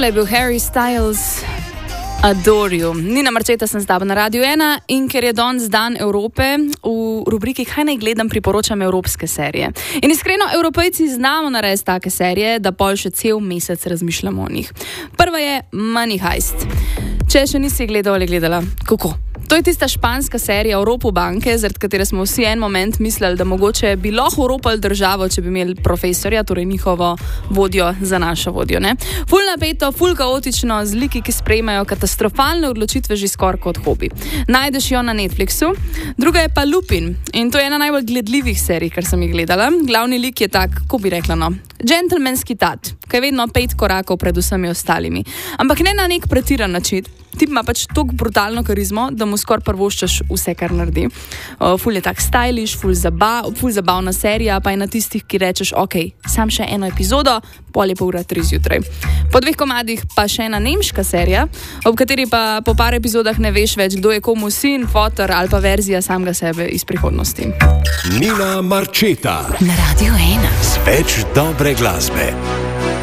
Tole je bil Harry Styles, Adore You. Nina Marčeta sem z tabo na Radiu 1 in ker je danes dan Evrope, v rubriki Kaj naj gledam priporočam evropske serije. In iskreno, Evropejci znamo narediti take serije, da pol še cel mesec razmišljamo o njih. Prva je Money Heist. Če še nisi gledal ali gledala, kako? To je tista španska serija o ropu banke, zaradi katere smo vsi en moment mislili, da mogoče bi lahko oropali državo, če bi imeli profesorja, torej njihovo vodjo za našo vodjo. Ne? Ful napeto, ful kaotično, z liki, ki sprejemajo katastrofalne odločitve že skoraj kot hobi. Najdeš jo na Netflixu. Druga je pa Lupin in to je ena najbolj gledljivih serij, kar sem jih gledala. Glavni lik je tak, ko bi rekla, no, džentelmenski tat, ki je vedno 5 korakov pred vsemi ostalimi. Ampak ne na nek pretiran način. Tip ima pač toliko brutalno karizmo, da mu skoraj prvoščaš vse, kar naredi. Ful je tak stylish, ful zabavna serija, pa je na tistih, ki rečeš, ok, sam še eno epizodo, pol je 2:30 zjutraj. Po 2 komadih pa še ena nemška serija, ob kateri pa po par epizodah ne veš več, kdo je komu sin, fotor ali pa verzija samega sebe iz prihodnosti. Nina Marčeta na Radiu 1. Več dobre glasbe.